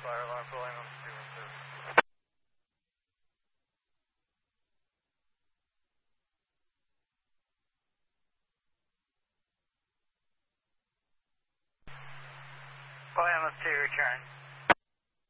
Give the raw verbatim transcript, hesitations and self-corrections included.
Fire alarm, Williams two one two. Williams two, return.